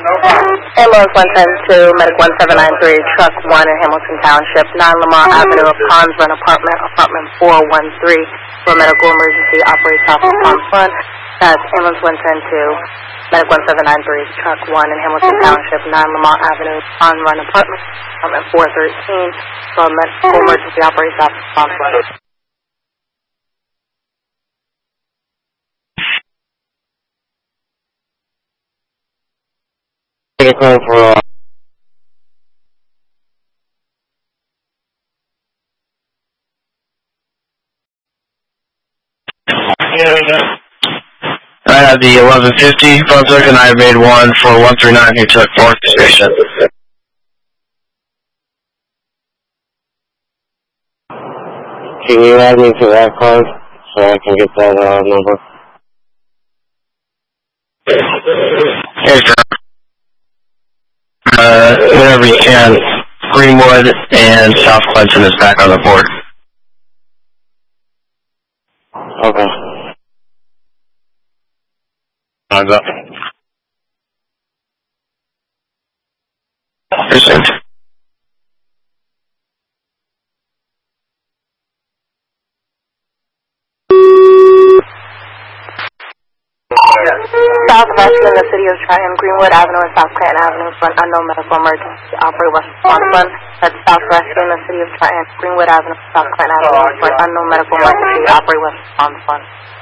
Ambulance 110 Medic 1793, Truck 1 in Hamilton Township, 9 Lamar Avenue, Ponds Run Apartment, Apartment 413, for medical emergency operates off of Ponds Run. That's Ambulance 110 Medic 1793, Truck 1 in Hamilton Township, 9 Lamar Avenue, Ponds Run Apartment, Apartment 413, for medical emergency operates off of Ponds Run. For I have the 1150 phone took, and I made one for 139 who took 4th station. Can you add me to that card so I can get that number? Hey, sir. Whenever you can, Greenwood and South Clinton is back on the board. Okay. Time's up. Precinct. Southwest in the city of Trenton, Greenwood Avenue and South Clinton Avenue for an unknown medical emergency. Operate West Response Fund. That's Southwest in the city of Trenton, Greenwood Avenue, South Clinton Avenue for an unknown medical emergency. Operate West Response Fund.